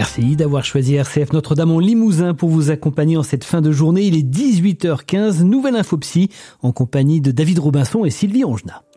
Merci d'avoir choisi RCF Notre-Dame en Limousin pour vous accompagner en cette fin de journée. Il est 18h15, nouvelle info psy en compagnie de David Robinson et Sylvie Angenat.